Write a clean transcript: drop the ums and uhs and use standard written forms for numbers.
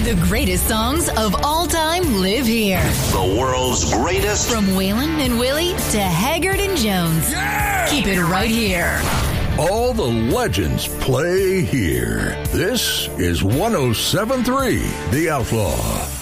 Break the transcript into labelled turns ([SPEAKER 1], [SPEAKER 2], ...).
[SPEAKER 1] The greatest songs of all time live here.
[SPEAKER 2] The world's greatest.
[SPEAKER 1] From Waylon and Willie to Haggard and Jones.
[SPEAKER 2] Yeah!
[SPEAKER 1] Keep it right here.
[SPEAKER 3] All the legends play here. This is 107.3 The Outlaw.